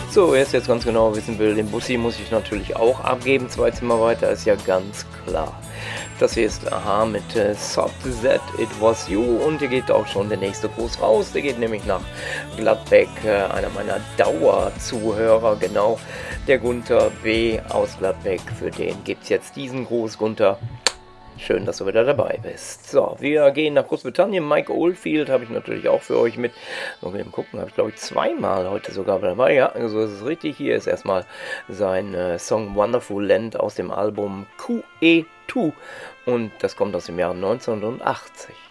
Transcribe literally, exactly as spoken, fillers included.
So, wer es jetzt ganz genau wissen will, den Bussi muss ich natürlich auch abgeben. Zwei Zimmer weiter ist ja ganz klar. Das hier ist Aha mit äh, Soft That It Was You und hier geht auch schon der nächste Gruß raus. Der geht nämlich nach Gladbeck, äh, einer meiner Dauerzuhörer, genau, der Gunther B. aus Gladbeck. Für den gibt es jetzt diesen Gruß, Gunther. Schön, dass du wieder dabei bist. So, wir gehen nach Großbritannien. Mike Oldfield habe ich natürlich auch für euch mit. Mal eben gucken, habe ich glaube ich zweimal heute sogar dabei. Ja, so ist es richtig. Hier ist erstmal sein äh, Song Wonderful Land aus dem Album Q E zwei und das kommt aus dem Jahr neunzehnhundertachtzig.